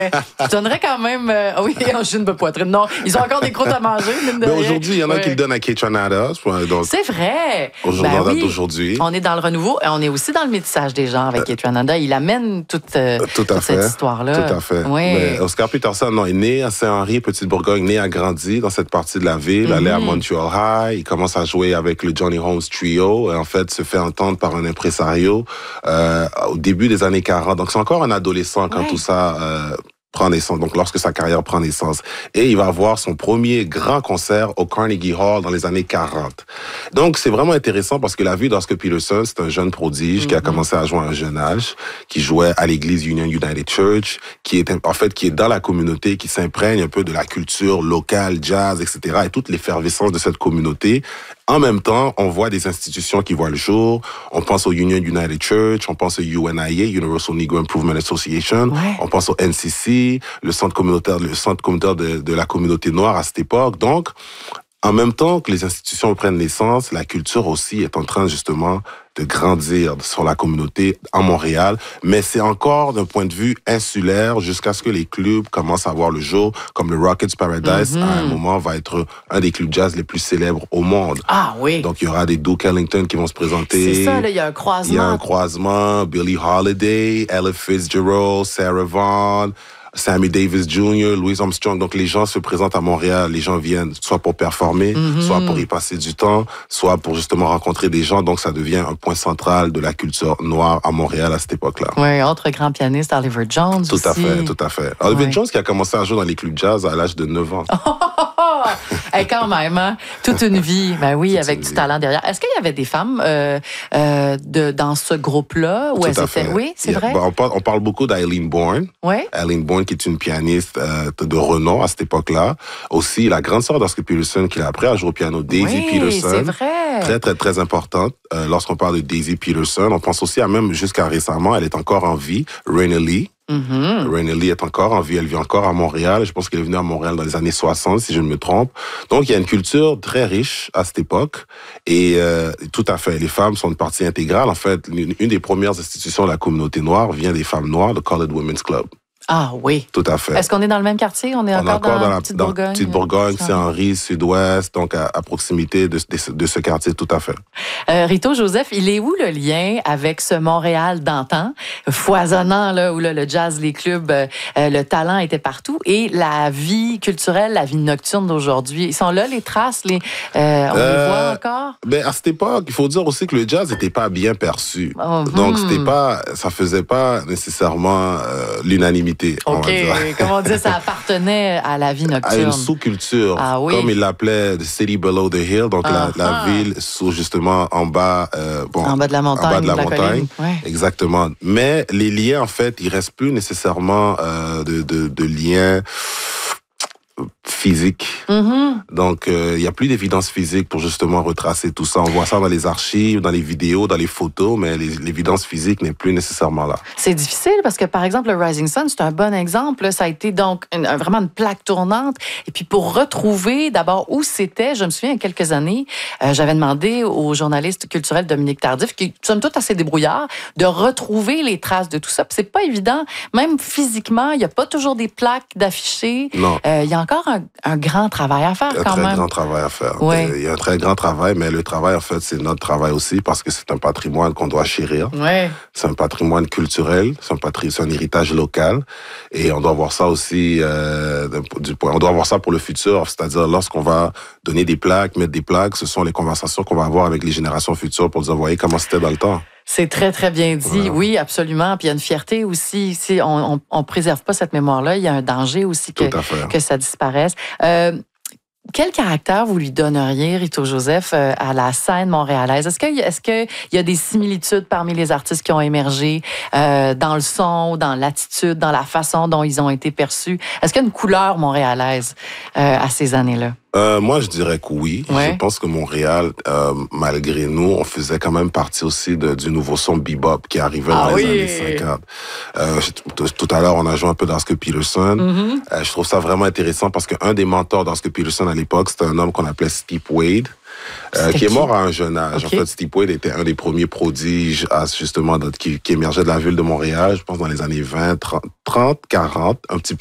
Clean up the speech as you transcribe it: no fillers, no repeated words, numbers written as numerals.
Tu donnerais quand même... oui, j'ai une poitrine. Non, ils ont encore des croûtes à manger. Mais aujourd'hui, il y en a qui le donnent à Kaytranada. C'est vrai. Aujourd'hui, en date d'aujourd'hui. On est dans le renouveau et on est aussi dans le métissage des genres avec Kaytranada. Il amène toute cette histoire-là. Tout à fait. Oui. Mais Oscar Peterson, est né à Saint-Henri, Petite-Bourgogne, né, a grandi dans cette partie de la ville, allé à Montreal High. Il commence à jouer avec le Johnny Holmes Trio. Et en fait, se fait entendre par un impresario au début des années 40. Donc, c'est encore un adolescent quand tout ça... prend naissance, donc lorsque sa carrière prend naissance. Et il va avoir son premier grand concert au Carnegie Hall dans les années 40. Donc, c'est vraiment intéressant parce que la vie d'Oscar Peterson, c'est un jeune prodige qui a commencé à jouer à un jeune âge, qui jouait à l'église Union United Church, qui est dans la communauté, qui s'imprègne un peu de la culture locale, jazz, etc., et toute l'effervescence de cette communauté. En même temps, on voit des institutions qui voient le jour. On pense au Union United Church, on pense au UNIA, Universal Negro Improvement Association, on pense au NCC, le centre communautaire de la communauté noire à cette époque. Donc, en même temps que les institutions prennent naissance, la culture aussi est en train justement de grandir sur la communauté à Montréal, mais c'est encore d'un point de vue insulaire jusqu'à ce que les clubs commencent à voir le jour, comme le Rockets Paradise, à un moment, va être un des clubs jazz les plus célèbres au monde. Ah oui! Donc, il y aura des Duke Ellington qui vont se présenter. C'est ça, là, il y a un croisement. Il y a un croisement, Billie Holiday, Ella Fitzgerald, Sarah Vaughan, Sammy Davis Jr., Louis Armstrong. Donc, les gens se présentent à Montréal. Les gens viennent soit pour performer, soit pour y passer du temps, soit pour justement rencontrer des gens. Donc, ça devient un point central de la culture noire à Montréal à cette époque-là. Oui, autre grand pianiste, Oliver Jones Tout à fait, tout à fait. Oliver Jones qui a commencé à jouer dans les clubs jazz à l'âge de 9 ans. Et quand même, hein? Toute une vie. Ben oui, avec du talent derrière. Est-ce qu'il y avait des femmes dans ce groupe-là? Tout à fait. Oui, c'est vrai? On parle beaucoup d'Eileen Bourne. Oui. Eileen Bourne, qui est une pianiste de renom à cette époque-là. Aussi, la grande sœur d'Oscar Peterson, qui l'a appris à jouer au piano, Daisy Peterson. C'est vrai. Très, très, très importante. Lorsqu'on parle de Daisy Peterson, on pense aussi à même jusqu'à récemment, elle est encore en vie, Raina Lee. Raina Lee est encore en vie, elle vit encore à Montréal. Je pense qu'elle est venue à Montréal dans les années 60, si je ne me trompe. Donc, il y a une culture très riche à cette époque. Et tout à fait, les femmes sont une partie intégrale. En fait, une des premières institutions de la communauté noire vient des femmes noires, le Colored Women's Club. Ah oui. Tout à fait. Est-ce qu'on est dans le même quartier? On est encore dans la Petite-Bourgogne? Petite-Bourgogne, Saint-Henri, Sud-Ouest, donc à proximité de ce quartier, tout à fait. Rito Joseph, il est où le lien avec ce Montréal d'antan, foisonnant, là, où là, le jazz, les clubs, le talent était partout, et la vie culturelle, la vie nocturne d'aujourd'hui? Ils sont là, les traces? On les voit encore? Ben, à cette époque, il faut dire aussi que le jazz n'était pas bien perçu. Donc, ça faisait pas nécessairement l'unanimité. OK, comme on dit, ça appartenait à la vie nocturne. À une sous-culture, comme il l'appelait The City Below the Hill, donc la ville justement en bas, en bas de la montagne. En bas de la montagne, ouais. Exactement. Mais les liens, en fait, il reste plus nécessairement de liens physique. Donc, il n'y a plus d'évidence physique pour justement retracer tout ça. On voit ça dans les archives, dans les vidéos, dans les photos, mais l'évidence physique n'est plus nécessairement là. C'est difficile parce que, par exemple, le Rising Sun, c'est un bon exemple. Ça a été donc vraiment une plaque tournante. Et puis, pour retrouver d'abord où c'était, je me souviens, il y a quelques années, j'avais demandé au journaliste culturel Dominique Tardif, qui est somme toute assez débrouillard, de retrouver les traces de tout ça. Puis, c'est pas évident. Même physiquement, il n'y a pas toujours des plaques d'affichés. Non. Il y a encore un grand travail à faire quand même. Il y a un très grand travail à faire. Oui. Il y a un très grand travail, mais le travail, en fait, c'est notre travail aussi parce que c'est un patrimoine qu'on doit chérir. Oui. C'est un patrimoine culturel, c'est un héritage local et on doit voir ça aussi on doit voir ça pour le futur, c'est-à-dire lorsqu'on va donner des plaques, mettre des plaques, ce sont les conversations qu'on va avoir avec les générations futures pour dire, voyez comment c'était dans le temps. C'est très, très bien dit. Voilà. Oui, absolument. Puis il y a une fierté aussi. Si on ne préserve pas cette mémoire-là, il y a un danger aussi que ça disparaisse. Quel caractère vous lui donneriez, Rito Joseph, à la scène montréalaise? Est-ce qu'il y a des similitudes parmi les artistes qui ont émergé dans le son, dans l'attitude, dans la façon dont ils ont été perçus? Est-ce qu'il y a une couleur montréalaise à ces années-là? Moi, je dirais que oui. Ouais. Je pense que Montréal, malgré nous, on faisait quand même partie aussi du nouveau son bebop qui arrivait dans les années 50. Tout à l'heure, on a joué un peu d'Oscar Peterson. Je trouve ça vraiment intéressant parce qu'un des mentors d'Oscar Peterson à l'époque, c'était un homme qu'on appelait Steve Wade. qui est mort à un jeune âge. Okay. En fait, Steve Wade était un des premiers prodiges justement qui émergeait de la ville de Montréal, je pense dans les années 20, 30, 40, un petit